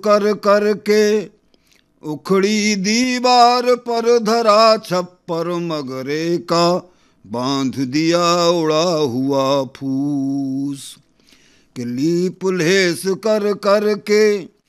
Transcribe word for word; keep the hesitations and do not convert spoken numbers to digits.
कर कर के उखड़ी दीवार पर धरा छप्पर मगरे का, बांध दिया उड़ा हुआ फूस। कि लीप लेस कर कर के